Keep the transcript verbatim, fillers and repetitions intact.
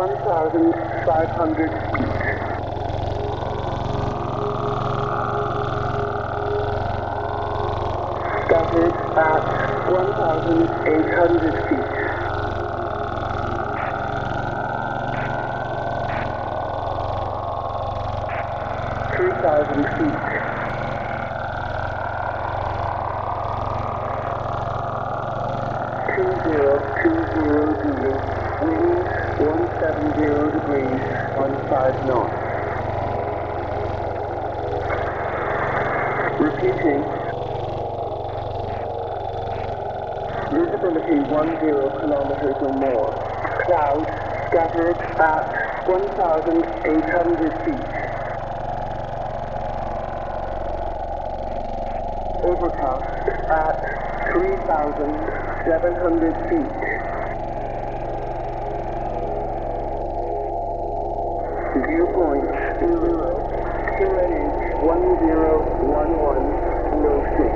one thousand five hundred feet. Scattered at one thousand eight hundred feet. three thousand feet. two zero two zero zero, wind one seventy degrees, fifteen knots. Repeating. Visibility ten kilometers or more. Clouds scattered at one thousand eight hundred feet. Overcast at three thousand seven hundred feet. Viewpoint zero, two N H one zero one one, no signal.